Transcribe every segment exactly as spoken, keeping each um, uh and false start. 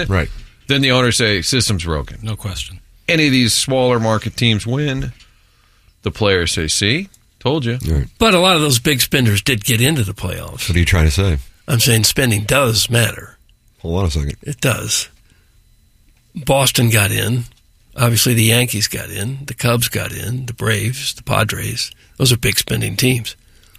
win, right. then the owners say, system's broken. No question. Any of these smaller market teams win, the players say, see, told you. Right. But a lot of those big spenders did get into the playoffs. What are you trying to say? I'm saying spending does matter. Hold on a second. It does. Boston got in. Obviously, the Yankees got in. The Cubs got in. The Braves, the Padres. Those are big spending teams.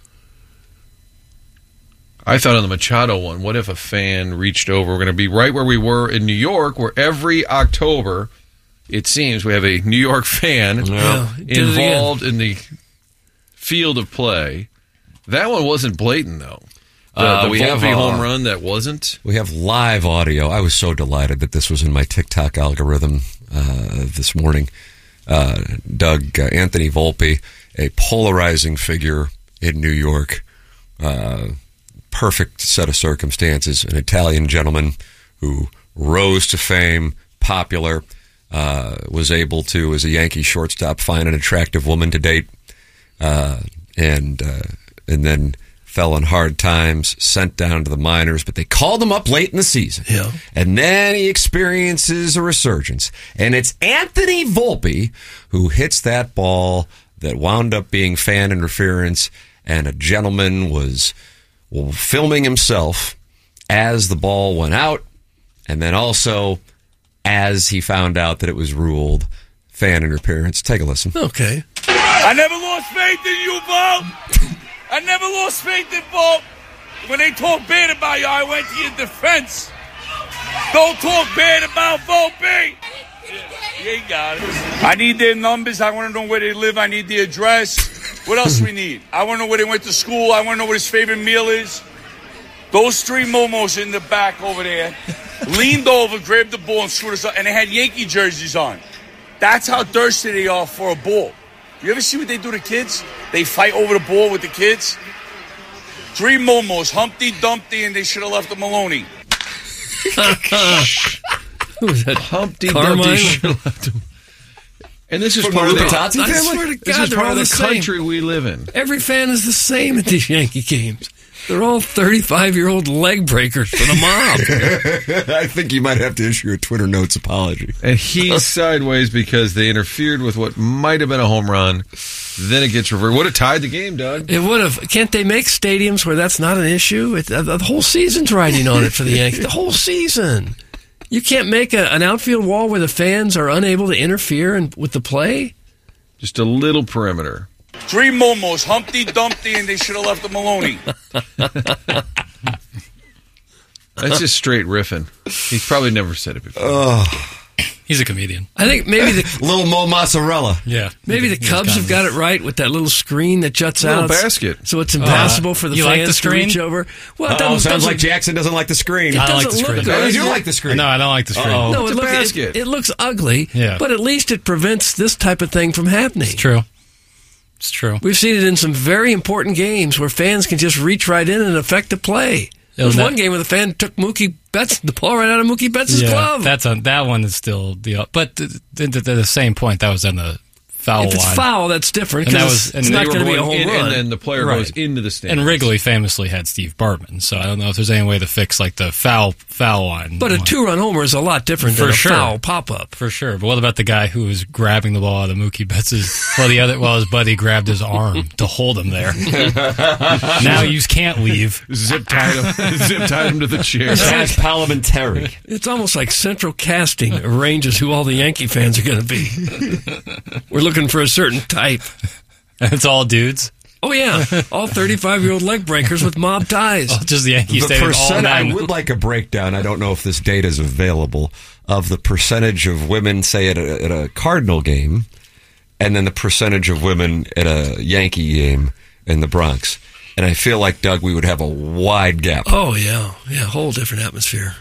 I thought on the Machado one, what if a fan reached over? We're going to be right where we were in New York, where every October, it seems, we have a New York fan Yeah. involved in the field of play. That one wasn't blatant, though. The, Uh, the we Volpe have, uh, home run that wasn't. We have live audio. I was so delighted that this was in my TikTok algorithm uh, this morning. Uh, Doug, uh, Anthony Volpe, a polarizing figure in New York. Uh, perfect set of circumstances. An Italian gentleman who rose to fame, popular, uh, was able to, as a Yankee shortstop, find an attractive woman to date, uh, and uh, and then fell in hard times, sent down to the minors, but they called him up late in the season. Yeah. And then he experiences a resurgence. And it's Anthony Volpe who hits that ball that wound up being fan interference, and a gentleman was well, filming himself as the ball went out, and then also as he found out that it was ruled fan interference. Take a listen. Okay. I never lost faith in you, Bo. I never lost faith in Bo. When they talk bad about you, I went to your defense. Don't talk bad about Volpe. Yeah, you got it. I need their numbers. I want to know where they live. I need the address. What else we need? I want to know where they went to school. I want to know what his favorite meal is. Those three momos in the back over there leaned over, grabbed the ball, and screwed us up. And they had Yankee jerseys on. That's how thirsty they are for a ball. You ever see what they do to kids? They fight over the ball with the kids. Three momos, Humpty Dumpty, and they should have left the Maloney. Who was that? Humpty Carmine? Dumpty should have left him. And this is From part the of the, Rutazzi I family? swear to this God, is they're part all of the the same. country we live in. Every fan is the same at these Yankee games. They're all thirty-five-year-old leg breakers for the mob. I think you might have to issue a Twitter notes apology. And he's sideways because they interfered with what might have been a home run. Then it gets reversed. Would have tied the game, Doug. It would have. Can't they make stadiums where that's not an issue? It, uh, the whole season's riding on it for the Yankees. The whole season. You can't make a, an outfield wall where the fans are unable to interfere in, with the play? Just a little perimeter. Three momos, Humpty Dumpty, and they should have left the Maloney. That's just straight riffing. He's probably never said it before. Oh. He's a comedian. I think maybe the Little Mo Mozzarella. Yeah. maybe the He's Cubs kind have of- got it right with that little screen that juts Little out. basket. So it's impassable Uh, for the you fans like the to screen? reach over. Well, it Oh, doesn't, sounds doesn't- like Jackson doesn't like the screen. It I like doesn't the look screen. good. Oh, you do like the screen. No, I don't like the screen. Uh-oh. No, It's it, a look, basket. it, it looks ugly, Yeah. but at least it prevents this type of thing from happening. It's true. It's true. We've seen it in some very important games where fans can just reach right in and affect the play. There was that- one game where the fan took Mookie Betts, the ball right out of Mookie Betts' glove. That's a, that one is still the. But the, the, the, the same point, that was on the foul if it's line. foul, that's different. And that 'cause was- it's, and it's they not were going to be a going home in, run. and then the player Right. goes into the stand. And Wrigley famously had Steve Bartman, so I don't know if there's any way to fix like the foul foul line. but a two-run homer is a lot different For than a sure. foul pop-up. For sure. But what about the guy who was grabbing the ball out of Mookie Betts' while the other while his buddy grabbed his arm to hold him there? Now you can't leave. Zip tied him. Zip tied him to the chair. That's parliamentary. It's almost like central casting arranges who all the Yankee fans are going to be. We're looking for a certain type. And it's all dudes. Oh, yeah. All thirty-five-year-old leg breakers with mob ties. Oh, just the Yankee The Stadium. All percent, I nine. would like a breakdown. I don't know if this data is available of the percentage of women, say at a, at a Cardinal game, and then the percentage of women at a Yankee game in the Bronx. And I feel like, Doug, we would have a wide gap. Oh, yeah. Yeah, whole different atmosphere.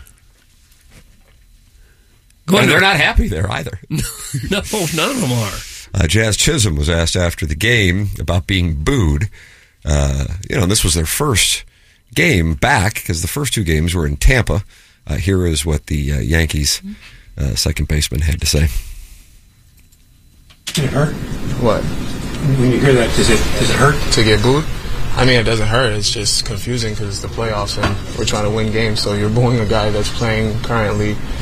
And they're not happy there either. No, none of them are. Uh, Jazz Chisholm was asked after the game about being booed. Uh, you know, and this was their first game back because the first two games were in Tampa. Uh, here is what the uh, Yankees uh, second baseman had to say. It hurt? What? When you hear that, does it does it hurt? To get booed? I mean, it doesn't hurt. It's just confusing because it's the playoffs and we're trying to win games. So you're booing a guy that's playing currently